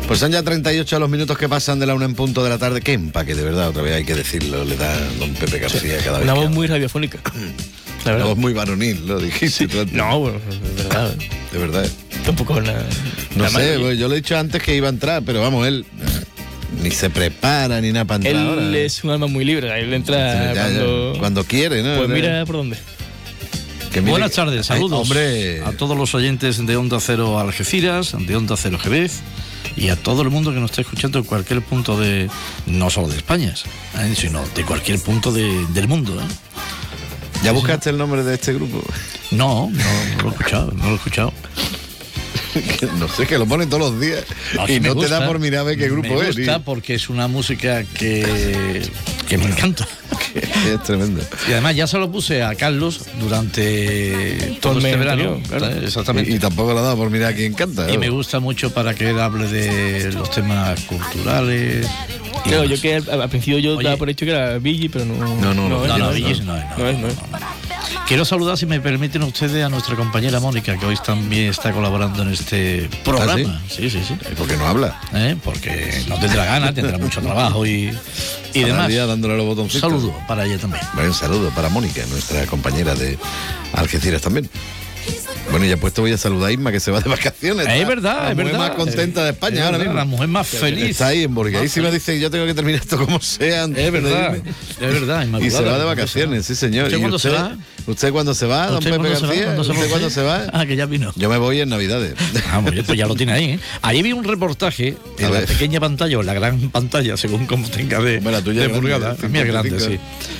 Pues son ya 38 los minutos que pasan de la 1 en punto de la tarde. Qué empaque, de verdad, otra vez hay que decirlo, le da don Pepe García cada vez. Una voz muy radiofónica. Una voz muy varonil, lo dijiste tú antes. No, bueno, de verdad. De verdad. Tampoco No sé, pues yo le he dicho antes que iba a entrar, pero vamos, él ni se prepara ni nada para entrar él ahora. es un alma muy libre, él entra cuando quiere, ¿no? Pues mira por dónde. Buenas tardes, saludos hombre, a todos los oyentes de Onda Cero Algeciras, de Onda Cero Jerez y a todo el mundo que nos está escuchando en cualquier punto de, no solo de España, sino de cualquier punto del mundo. ¿Ya buscaste el nombre de este grupo? No lo he escuchado. No sé, que lo ponen todos los días y no te da por mirar a ver qué grupo es. Me gusta porque es una música que me encanta. Es tremendo. Y además ya se lo puse a Carlos durante todo este verano. Claro. Exactamente. Y tampoco le ha dado por mirar a quién canta. Y me gusta mucho para que él hable de los temas culturales. Claro, yo que al principio yo daba por hecho que era Billy, pero no. No, Billy no es. Quiero saludar, si me permiten ustedes, a nuestra compañera Mónica, que hoy también está colaborando en este programa. ¿Ah, sí? Sí. ¿Por qué no habla? Porque no tendrá ganas, tendrá mucho trabajo y demás. Día dándole los botoncitos. Un saludo para ella también. Bueno, un saludo para Mónica, nuestra compañera de Algeciras también. Bueno, y ya puesto voy a saludar a Isma, que se va de vacaciones. Es verdad, la mujer más contenta de España ahora mismo. La mujer más feliz. Está ahí en Borgueísima, dice, yo tengo que terminar esto como sea. Es verdad. Y se va de vacaciones, sí señor. ¿Usted cuándo se va? ¿Usted cuándo se va, don Pepe García? ¿Usted cuándo se va? Ah, que ya vino. Yo me voy en Navidades. Pues ya lo tiene ahí, ¿eh? Ahí vi un reportaje en la pequeña pantalla o en la gran pantalla, según como tenga de pulgada. La mía es grande, sí.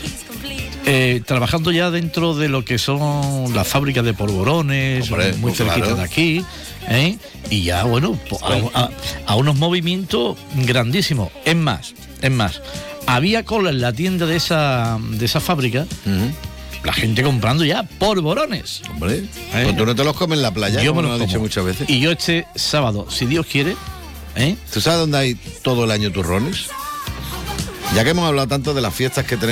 Trabajando ya dentro de lo que son las fábricas de polvorones, muy cerquita de aquí, y ya, bueno, a unos movimientos grandísimos. Es más, había cola en la tienda de esa fábrica, la gente comprando ya polvorones. Hombre, pues tú no te los comes en la playa, yo me lo he dicho muchas veces. Y yo este sábado, si Dios quiere, ¿tú sabes dónde hay todo el año turrones? Ya que hemos hablado tanto de las fiestas que tenemos